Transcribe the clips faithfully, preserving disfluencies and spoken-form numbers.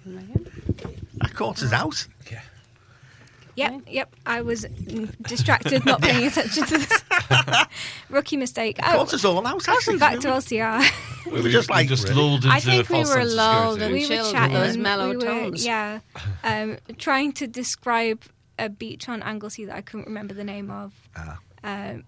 That quarter's out. Yeah. Yep, yep. I was distracted, not paying attention to this. Rookie mistake. Oh, Quarter's all out. welcome back to L C R. We were just like just really- lulled into I think a we false were sense of lulled security. and We were chilled chatting. with those mellow we were, tones. Yeah, um, trying to describe a beach on Anglesey that I couldn't remember the name of. Ah. Um,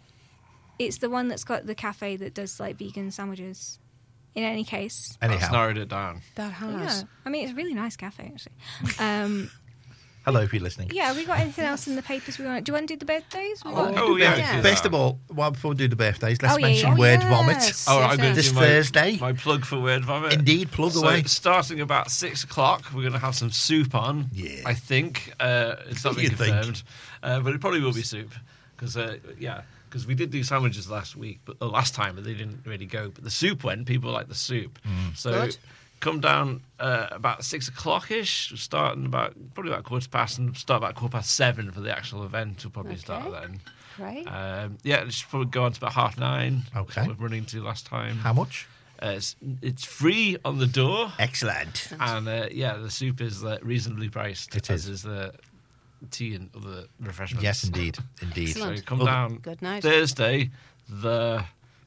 it's the one that's got the cafe that does like vegan sandwiches. In any case, That's Anyhow, narrowed it down. That has. yeah. I mean, it's a really nice cafe actually. Um, hello if you're listening. yeah, have we got anything else in the papers we want? Do you want to do the birthdays? We got- Oh, yeah. Yeah. Best of all, well, before we do the birthdays, let's Oh, yeah, mention yeah. Word Yes. Vomit. Yes, Oh, I'm going to This do my, Thursday. my plug for Word Vomit. Indeed, plug So away. starting about six o'clock, we're going to have some soup on. Yeah. I think uh, it's not been You think? confirmed, uh, but it probably will be soup because uh, yeah, because we did do sandwiches last week, but uh, last time, but they didn't really go. But the soup went. People like the soup, Mm. so Good. come down uh, about six o'clock ish. Starting about probably about quarter past, and start about quarter past seven for the actual event. We'll probably start Okay. then. Right. Um, yeah, it should probably go on to about half nine. Okay. That's what we're running to last time. How much? Uh, it's, it's free on the door, Excellent. and uh, yeah, the soup is uh, reasonably priced. It as is. is the tea and other refreshments. Yes, indeed. Indeed. So Excellent. come Oh, down Good night. Thursday, the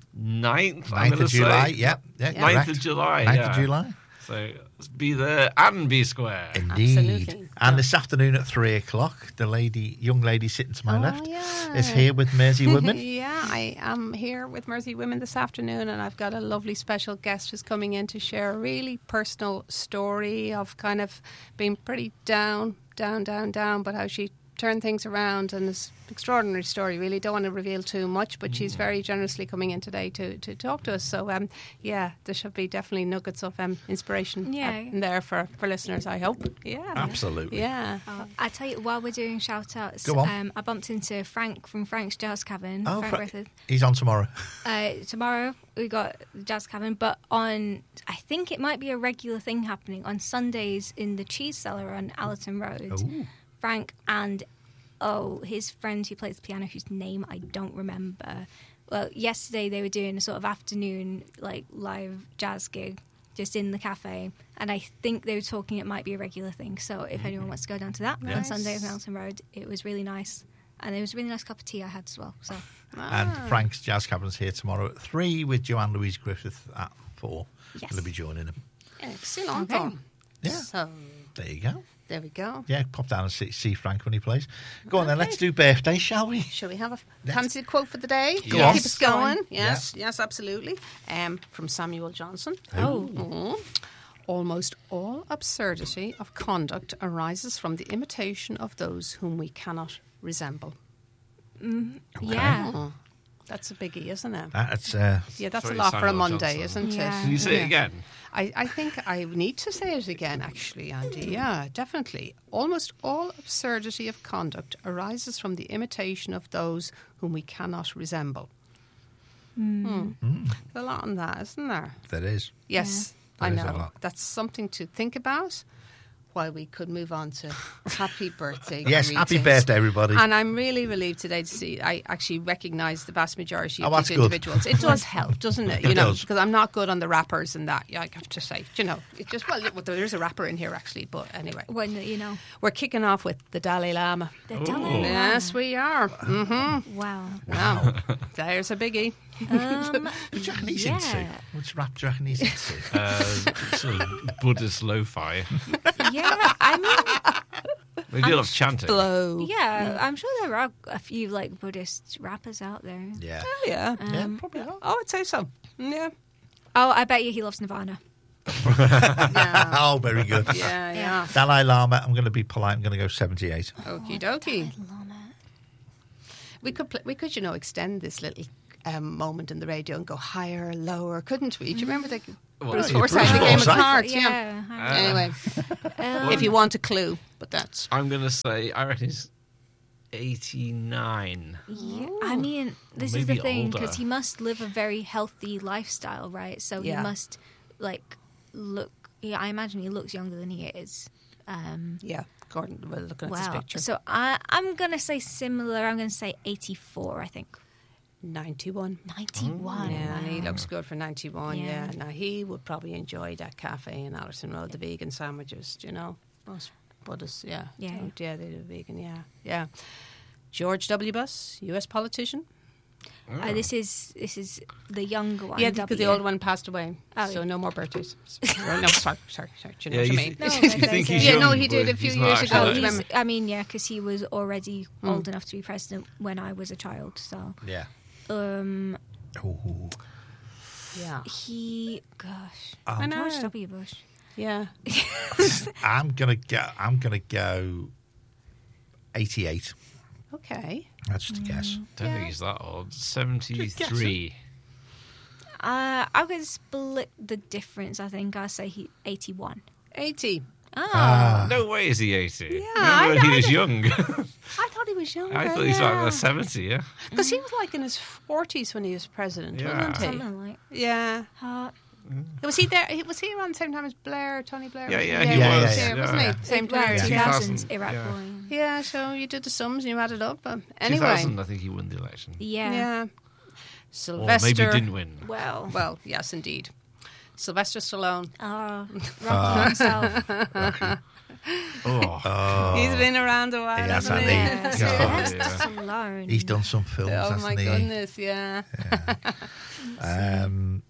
ninth. I'm ninth gonna of July. say. Yep. Yeah, Yeah. ninth correct. of July. ninth yeah. of July. So be there and be square. Indeed. Absolutely. And Yeah. this afternoon at three o'clock, the lady, young lady sitting to my Oh, left, yeah. is here with Mersey Women. Yeah, I am here with Mersey Women this afternoon, and I've got a lovely special guest who's coming in to share a really personal story of kind of being pretty down, down, down, down, but how she turned things around, and it's an extraordinary story, really. Don't want to reveal too much, but she's very generously coming in today to, to talk to us. So, um, yeah, there should be definitely nuggets of um, inspiration Yeah. uh, in there for, for listeners, I hope. Yeah. Absolutely. Yeah. Oh, I tell you, while we're doing shout outs, Go on. um, I bumped into Frank from Frank's Jazz Cabin. Oh, Frank Fra- Griffith. he's on tomorrow. Uh, tomorrow we got the Jazz Cabin, but on, I think it might be a regular thing happening on Sundays in the Cheese Cellar on Allerton Road. Ooh. Frank and, oh, his friend who plays the piano, whose name I don't remember. Well, yesterday they were doing a sort of afternoon, like, live jazz gig just in the cafe, and I think they were talking it might be a regular thing. So if anyone wants to go down to that on Nice. Sundays on Allerton Road, it was really nice. And it was a really nice cup of tea I had as well. So And Ah. Frank's Jazz Cabin's here tomorrow at three with Joanne Louise Griffith at four. Yes. We'll be joining him. Excellent. Okay. Yeah. So, There you go. there we go. Yeah, pop down and see, see Frank when he plays. Go on then, Okay. let's do birthdays, shall we? Shall we have a Let's- fancy quote for the day? Go on. Keep us going. Go on. Yes, yes, absolutely. Um, from Samuel Johnson. Oh. Mhm. Almost all absurdity of conduct arises from the imitation of those whom we cannot resemble. yeah. Oh, that's a biggie, isn't it? That's uh, Yeah, that's a Sorry, lot for a Samuel Monday, Johnson. isn't Yeah. it? Can you say Yeah. it again? I, I think I need to say it again, actually, Andy. Yeah, definitely. Almost all absurdity of conduct arises from the imitation of those whom we cannot resemble. Hmm. There's a lot in that, isn't there? that is. Yes, I There is a know. lot. That's something to think about. While we could move on to happy birthday. Yes, happy greetings. birthday, everybody. And I'm really relieved today to see I actually recognise the vast majority of Oh, that's these good. individuals. It does help, doesn't it? It You know, does. because I'm not good on the rappers and that. Yeah, I have to say, you know, it just well, well, there's a rapper in here actually, but anyway, When, you know, we're kicking off with the Dalai Lama. the Dalai Lama. Yes, we are. Mm-hmm. Wow. Wow, there's a biggie. Um, What do you reckon he's yeah. into? Which rap do you reckon he's into? Uh, sort of Buddhist lo-fi. Yeah, I mean, They do love chanting. Blow. yeah, I'm sure there are a few like Buddhist rappers out there. Yeah. Oh, yeah. Yeah, Um, probably not. Oh, I'd say so. Yeah. Oh, I bet you he loves Nirvana. Yeah. Oh, very good. Yeah, yeah. Dalai Lama, I'm going to be polite. I'm going to go seventy-eight. Okie dokie. Lama. We could, pl- we could, you know, extend this little um, moment in the radio and go higher, lower, couldn't we? Do you remember the Well, Bruce yeah, Forsyth, Bruce the game of Forsyth. cards? Yeah. Yeah. Uh, Anyway, Um, if you want a clue, but that's I'm going to say, I reckon he's eighty-nine. yeah, I mean, this is the Maybe thing older. because he must live a very healthy lifestyle, right? So Yeah. he must like look. Yeah, I imagine he looks younger than he is. Um, yeah. Gordon, we're looking at this wow. picture. So I, I'm gonna say similar. I'm gonna say eighty-four. I think. ninety-one. ninety-one. Yeah, he wow. looks good for ninety-one. Yeah. Yeah. Now he would probably enjoy that cafe in Allerton Road, the vegan sandwiches. Do you know? Most Buddhists, yeah. Yeah. So, yeah, they do vegan. Yeah, yeah. George W. Bush, U S politician. Uh, this is this is the younger one. Yeah, because the W. old one passed away, Oh, so yeah. no more birthdays. no, sorry, sorry, sorry. Do you know Yeah, what I you mean? th- No, you but think they he's say- Yeah, no, young, he did but a few he's not years actually ago. Oh, that he's, young. I mean, yeah, because he was already Mm. old enough to be president when I was a child. So, Yeah. um, Ooh. Yeah, he, gosh, I know. George W. Bush. yeah. I'm gonna go. I'm gonna go. eighty-eight. Okay. That's just a guess. Don't think he's that old. seventy-three. Uh, I'm going to split the difference. I think I'll say he eighty-one. eighty. Oh, Ah. No way is he eighty. I- Remember when I he was don't- young? I thought he was younger. I thought he was yeah. like seventy, yeah. Because he was like in his forties when he was president, Yeah. wasn't he? something like Yeah. that. Was he there? he- Was he around the same time as Blair, Tony Blair? Yeah, yeah, he he was, was there, yeah. wasn't Yeah. he? Same Well, time. Yeah. two Yeah. thousands two thousand, Iraq yeah. War. Yeah, so you did the sums and you added up. But two anyway. thousand, I think he won the election. Yeah. Yeah. Or Sylvester. maybe he didn't win. Well, Well, yes, indeed. Sylvester Stallone. uh, Rocky himself. Oh, Oh, He's been around a while, He has, hasn't he? hasn't he? Yeah, God. Sylvester Stallone. he's done some films, Oh hasn't my he? goodness, yeah. Um,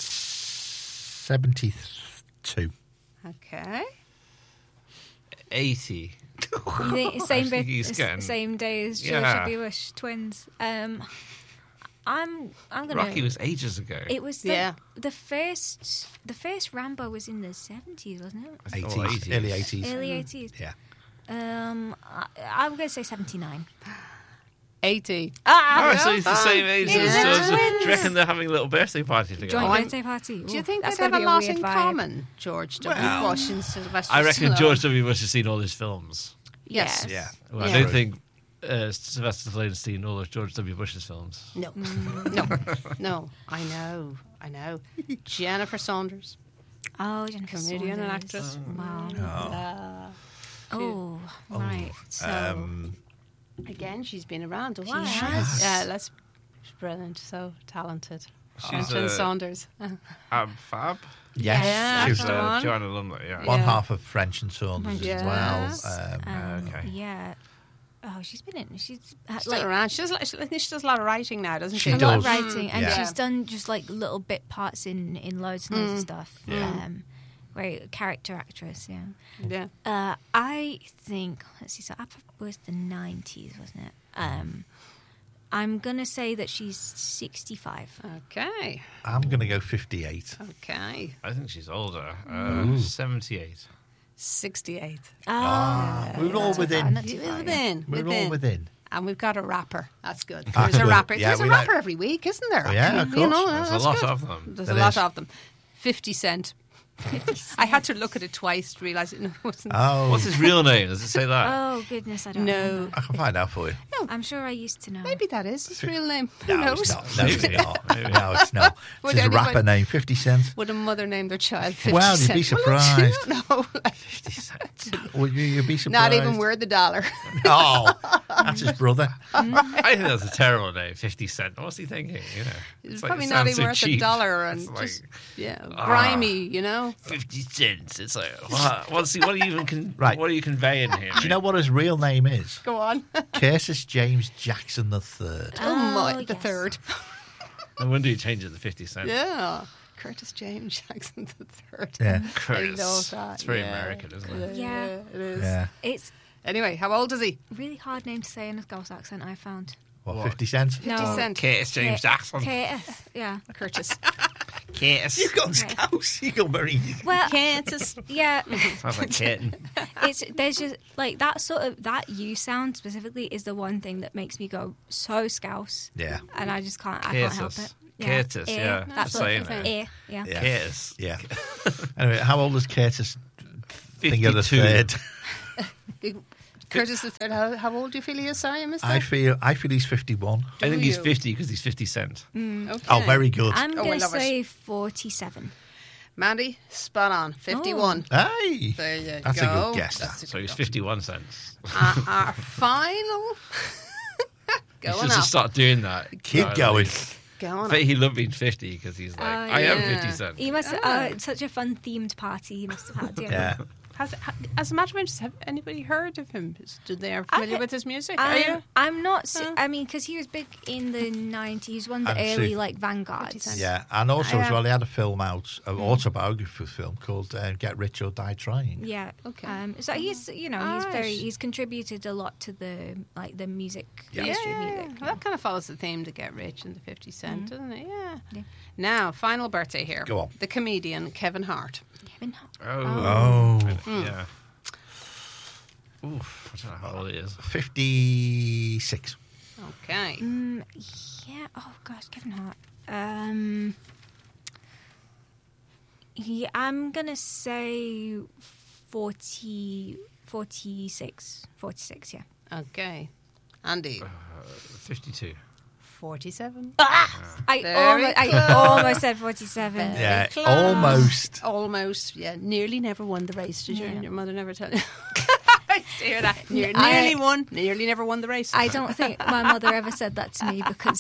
seventy-two. Okay. eighty. You think same I think bit, he's s- getting- same day as George Yeah. W. Bush twins. Um, I'm I'm gonna. Rocky was ages ago. It was the, Yeah. the first the first Rambo was in the seventies, wasn't it? I thought eighties, eighties. early eighties. Early eighties. Yeah. Um, I, I'm going to say seventy-nine. eighty. Ah, Oh, so he's the same age Yeah. as Yeah. George. Do you reckon they're having a little birthday party together? joint Oh, I'm- birthday party. Do you Ooh, think that's they'd have gonna a be lot weird in vibe. common, George W. Well, Bush and Sylvester I reckon Stallone? George W. Bush has seen all his films. Yes. Yeah. Well, Yeah. I don't think uh, Sylvester Stallone's seen all of George W. Bush's films. No. Mm. no. No. I know. I know. Jennifer Saunders. Oh, Jennifer Comedian and Saunders. actress. Wow. Uh, Oh, right. So, Um, again, she's been around a She while. has. Yeah, let's. She's brilliant. So talented. She's Jennifer a- Saunders. Ab Fab? yes. Yeah, she was She's that's the uh, one. Joanna Lumley, yeah. one Yeah. half of French and Saunders Yes. as well. Um, um, okay. yeah. Oh, she's been in. She's uh, She's like still around. She does. Like, I think she does a lot of writing now, doesn't she? She a lot of does. writing, and Yeah. she's done just like little bit parts in in loads and loads of stuff. Yeah. Um, very character actress. Yeah. Yeah. Uh, I think. Let's see. So Appa was the nineties, wasn't it? Um, I'm gonna say that she's sixty-five. Okay. I'm going to go fifty-eight. Okay. I think she's older. Uh, seventy-eight. Sixty-eight. Ah, we were all not too within. far, not too far, yeah. Within. We're within. all within. And we've got a rapper. That's good. That's There's a good. rapper. Yeah, There's a we like- rapper every week, isn't there? Yeah, of actually? You course. know, There's a that's lot good. of them. There's There a lot is. of them. Fifty Cent. I had to look at it twice to realise it wasn't. Oh, What's his real name? Does it say that? Oh goodness, I don't No. remember. I can find out for you. I'm sure I used to know. Maybe that is his real name. Who No, knows? it's not. No, it's Maybe. not. Maybe. No, it's not. Would It's a anyone- rapper name, fifty Cent. Would a mother name their child fifty Well, you'd Cent? be surprised. Well, no, fifty Cent. Would you, you'd be surprised. not even worth the dollar. Oh, that's his brother. I think that's a terrible name, fifty Cent. What's he thinking? You know, It's like- probably it not sounds even so worth cheap. a dollar and It's like, just yeah, ah. grimy, you know. fifty cents. It's like, what? What's he, what are you even con- Right. what are you conveying here? Do you know what his real name is? Go on. Curtis James Jackson the Third. Oh, my, the yes. third. No wonder you change it to fifty Cent. Yeah. Curtis James Jackson the third. Yeah, Curtis. I love that. It's very yeah. American, isn't it? Yeah. it is. yeah. It's Anyway, how old is he? a really hard name to say in a Scouse accent, I found. What, What? fifty Cent? No. fifty Cent. Curtis James K- Jackson. Curtis, yeah. Curtis. Curtis. You've got Scouse. You got very. Well, Curtis. yeah. Sounds like kitten. It's there's just like that sort of that U sound specifically is the one thing that makes me go so Scouse, Yeah. and I just can't I can't help Curtis. it. Curtis, Eh, yeah. That's Just saying what it. eh, yeah. Yeah. Curtis. Yeah. Anyway, how old is Curtis Finger the fifty-two. Third? Curtis the third. How, how old do you feel he is? Sorry, I missed I that. feel I feel he's fifty-one. I think he's you? fifty because he's fifty Cent. Okay. Oh, very good. I'm Oh, I gonna love it. say forty-seven. Mandy, spot on. fifty-one. Hey, There you that's go. a good guess. That's a So good he's guess. fifty-one cents. Uh, our final He Going should up. just start doing that. Keep Uh, going. Going I bet up. he loved being fifty because he's like, Oh, I am yeah. fifty Cent. He must. Ah. Uh, such a fun themed party he must have had. Yeah. Yeah. Has, ha- as a matter of interest, have anybody heard of him? Did they are familiar I- with his music? Are you? I'm, I'm not. s Huh? I mean, because he was big in the nineties, one of the And early see- like vanguards. Yeah, and also as Yeah. well, he had a film out, an autobiography film called uh, "Get Rich or Die Trying." Yeah. Okay. Um, so he's, you know, he's Alright. very. He's contributed a lot to the like the music Yeah. Yeah, industry. yeah, of yeah. music. Well, that kind of follows the theme to Get Rich and the fifty Cent, doesn't it? Yeah. Yeah. Now, final birthday here. Go on. The comedian Kevin Hart. Kevin Hart. Oh. Oh, Yeah. Oof, I don't know how old he is. fifty-six. Okay. Mm, yeah. Oh gosh, Kevin Hart. Um. Yeah, I'm gonna say forty, forty-six, forty-six. Yeah. Okay. Andy. Uh, fifty-two. forty-seven. I Very almost, I close. almost said forty-seven. Very Yeah, close. almost. Almost. Yeah. Nearly never won the race. Did you? Yeah. Your mother never tell you? I used to hear that. Near, I- nearly won. Nearly never won the race. I don't think my mother ever said that to me because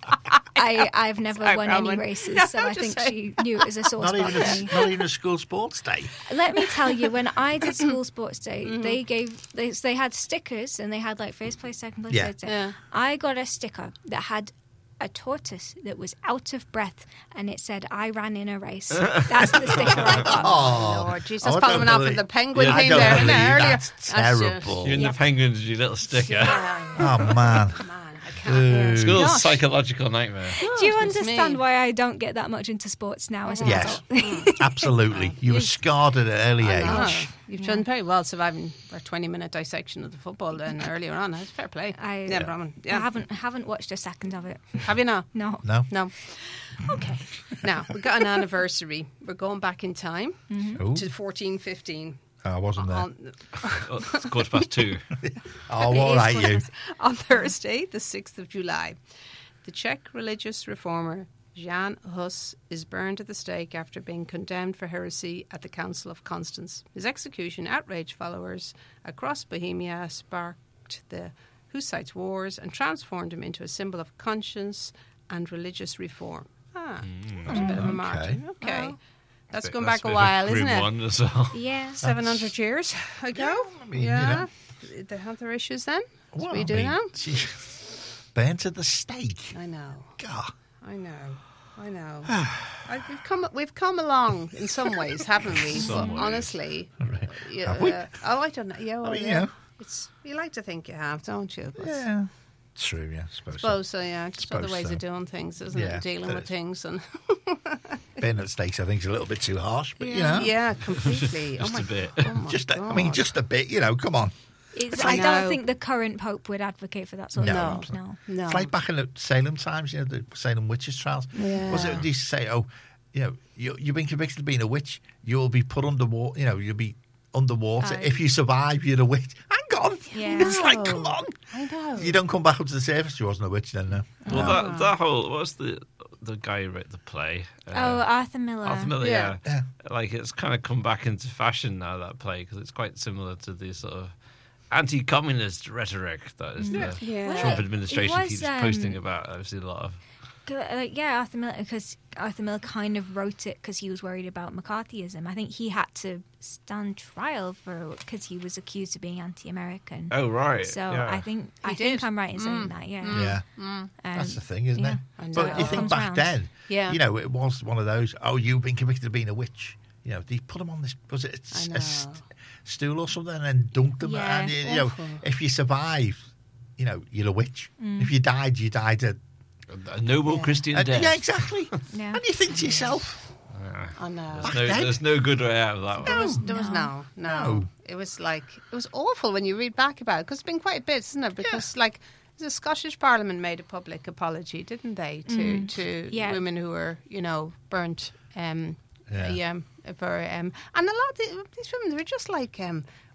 I I've never Sorry, won any Rowan. races, No, so I'm I just think she knew it was a sore Not spot even, for a, me. not even a school sports day. Let me tell you, when I did school sports day, Mm-hmm. they gave they, they had stickers and they had like first place, second place, Yeah. third place. Yeah. I got a sticker that had a tortoise that was out of breath and it said I ran in a race. That's the sticker I got. Oh, Lord Jesus, I don't following off believe- with the penguin Yeah, I thing don't there, believe isn't it, earlier? that's just- terrible. You and Yeah. the penguins, your little sticker. Yeah, I know. Oh man. Man, I can't. School's Gosh. psychological nightmare. Do you Goodness understand me. why I don't get that much into sports now as an Yes. adult? Absolutely. You were scarred at an early I know. age. You've done very well surviving our twenty-minute dissection of the football then earlier on. That's fair play. I, yeah, Brahman. I Yeah. haven't haven't watched a second of it. Have you not? No. No? No. Okay. Now, we've got an anniversary. We're going back in time Ooh. to fourteen fifteen. Oh, I wasn't there. On, Oh, it's quarter past two. Oh, It all is right, quite you. nice. on Thursday, the sixth of July, the Czech religious reformer Jan Hus is burned at the stake after being condemned for heresy at the Council of Constance. His execution outraged followers across Bohemia, sparked the Hussites' wars, and transformed him into a symbol of conscience and religious reform. Ah, that's a bit of a martyr. Okay. Well, That's Bit- going that's back a bit of while, grim isn't it? One as well. Yeah. seven hundred years ago. I mean, you yeah. They have their issues then. That's Well, what we I do mean, now. gee, burnt at the stake. I know. God. I know. I know. I, we've come we've come along in some ways, haven't we? Some but ways. honestly, yeah. Have we? uh, oh, I don't know. Yeah, well, I mean, yeah. you know. It's you like to think you have, don't you? But Yeah. True, yeah, I suppose, suppose so. Yeah, just other Suppose ways so. of doing things, isn't Yeah, it? Dealing it with is. things and so. Burnt at the stakes, I think, is a little bit too harsh, but, you know. yeah, completely. Just oh my, a bit. Oh my Just, a, I mean, God. just a bit, you know, come on. It's, I I know. don't think the current pope would advocate for that sort No. of thing. No. no. It's like back in the Salem times, you know, the Salem witches trials. Yeah. Was it, they used to say, oh, you know, you, you've been convicted of being a witch, you'll be put underwater, you know, you'll be underwater. Aye. If you survive, you're a witch. Hang on. Yeah. It's like, No. come on. I know. You don't come back up to the surface, you wasn't a witch then, no. Well, that that whole what's the the guy who wrote the play? Uh, Oh, Arthur Miller. Arthur Miller, Yeah. yeah. Yeah. Like it's kind of come back into fashion now, that play, because it's quite similar to the sort of anti-communist rhetoric that is the Yeah. Well, Trump it administration was, keeps um, posting about. I've seen a lot of. Like, yeah, Arthur Miller, because Arthur Miller kind of wrote it because he was worried about McCarthyism. I think he had to stand trial for because he was accused of being anti-American. Oh right. So yeah. I think I He think did. I'm right in saying that. Yeah. Yeah. Um, That's the thing, isn't yeah. it? I know. But It you all think comes back round. then, Yeah. you know, it was one of those, oh, you've been convicted of being a witch. You know, they put them on this, was it a, I a know. st- stool or something, and then dunked them. Yeah. And, you, you know, Awful. if you survived, you know, you're a witch. Mm. If you died, you died a... a noble Yeah. Christian a- death. yeah, exactly. Yeah. And you think to yourself, Yeah. I know. There's Back no, then? there's no good way out of that There one. was, there was no, no, No. It was like it was awful when you read back about it because it's been quite a bit, isn't it? Because like the Scottish Parliament made a public apology, didn't they, to Mm. to Yeah. women who were you know burnt. Um, Yeah. yeah. For um, and a lot of the, these women they were just like um,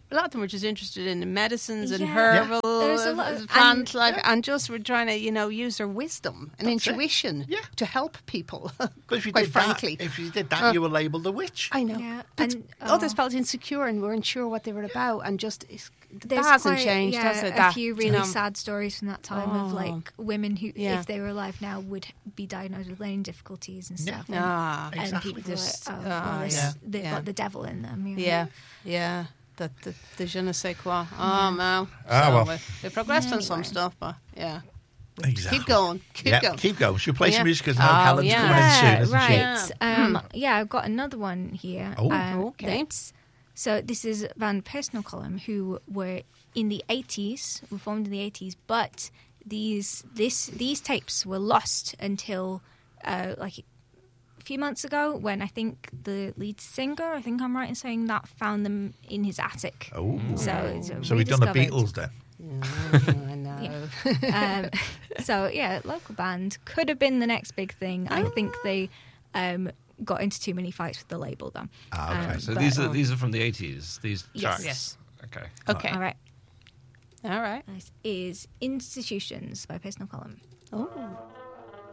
a lot of them were just interested in the medicines and Yeah. herbal There's a lot uh, of- plants, and- like, Yeah. and just were trying to, you know, use their wisdom and That's it. intuition Yeah. to help people. But if you Quite did frankly, that, if you did that, Uh, you were labelled a witch. I know. Yeah, But and, others oh. felt insecure and weren't sure what they were about, and just it's, that There's hasn't quite, changed, yeah, has it? a That, few you really know. sad stories from that time of Oh. like women who, Yeah. if they were alive now, would be diagnosed with learning difficulties and Yeah. stuff. And, Ah, and Exactly. people were like, Just- oh, ah, well, this, yeah. they've Yeah. got the devil in them. You know? yeah, yeah. That the, the je ne sais quoi. Oh man. Ah, So well. we, we progressed on some Anyway. stuff, but yeah. Exactly. Keep going. Keep yeah, going. keep going. Should we play Yeah. some music because I know Oh, Helen's yeah. coming in soon, Yeah, isn't she? right. Yeah. Um, yeah, I've got another one here. Oh. um, Okay. that's- So this is Van Personal Column, who were in the eighties, were formed in the eighties, but these this these tapes were lost until uh, like a few months ago, when I think the lead singer, I think I'm right in saying that, found them in his attic. Oh. So, it's So we've done the rediscovered. Beatles then. Yeah, I know. um, so yeah, local band could have been the next big thing. I think they um, got into too many fights with the label, though. Ah, okay. Um, So but- these are these are from the eighties. These Yes. tracks. Yes. Okay. Okay. All right. All right. This is Institutions by Personal Column. Oh.